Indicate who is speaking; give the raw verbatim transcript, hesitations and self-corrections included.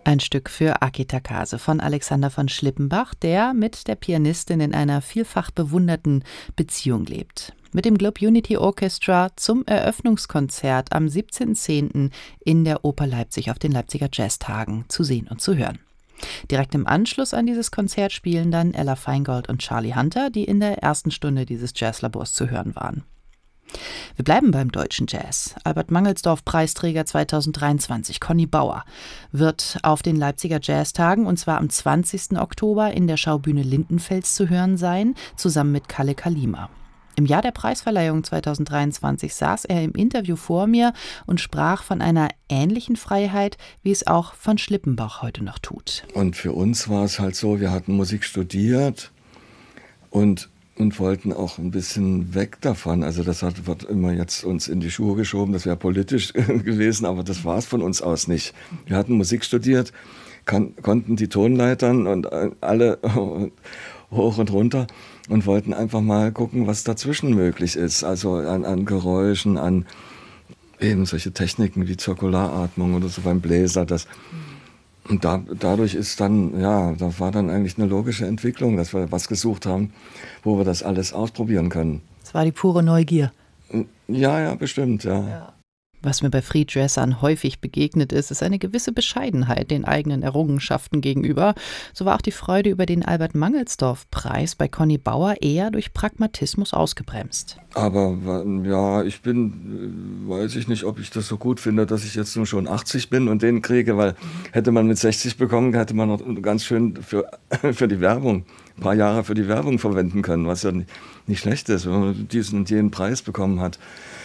Speaker 1: Ein Stück für Aki Takase von Alexander von Schlippenbach, der mit der Pianistin in einer vielfach bewunderten Beziehung lebt. Mit dem Globe Unity Orchestra zum Eröffnungskonzert am siebzehnten zehnten in der Oper Leipzig auf den Leipziger Jazztagen zu sehen und zu hören. Direkt im Anschluss an dieses Konzert spielen dann Ella Feingold und Charlie Hunter, die in der ersten Stunde dieses Jazzlabors zu hören waren. Wir bleiben beim deutschen Jazz. Albert Mangelsdorff-Preisträger zweitausenddreiundzwanzig, Conny Bauer, wird auf den Leipziger Jazztagen, und zwar am zwanzigsten Oktober, in der Schaubühne Lindenfels zu hören sein, zusammen mit Kalle Kalima. Im Jahr der Preisverleihung zweitausenddreiundzwanzig saß er im Interview vor mir und sprach von einer ähnlichen Freiheit, wie es auch von Schlippenbach heute noch tut.
Speaker 2: Und für uns war es halt so, wir hatten Musik studiert und und wollten auch ein bisschen weg davon. Also das hat, wird immer jetzt uns in die Schuhe geschoben, das wäre politisch gewesen, aber das war es von uns aus nicht. Wir hatten Musik studiert, kon- konnten die Tonleitern und alle hoch und runter und wollten einfach mal gucken, was dazwischen möglich ist. Also an, an Geräuschen, an eben solche Techniken wie Zirkularatmung oder so beim Bläser, das Und da, dadurch ist dann, ja, da war dann eigentlich eine logische Entwicklung, dass wir was gesucht haben, wo wir das alles ausprobieren können.
Speaker 1: Es war die pure Neugier.
Speaker 2: Ja, ja, bestimmt, ja.
Speaker 1: ja. Was mir bei Free Jazzern häufig begegnet ist, ist eine gewisse Bescheidenheit den eigenen Errungenschaften gegenüber. So war auch die Freude über den Albert-Mangelsdorff-Preis bei Conny Bauer eher durch Pragmatismus ausgebremst.
Speaker 2: Aber ja, ich bin, weiß ich nicht, ob ich das so gut finde, dass ich jetzt nun schon achtzig bin und den kriege, weil hätte man mit sechzig bekommen, hätte man noch ganz schön für, für die Werbung, ein paar Jahre für die Werbung verwenden können, was ja nicht, nicht schlecht ist, wenn man diesen und jenen Preis bekommen hat.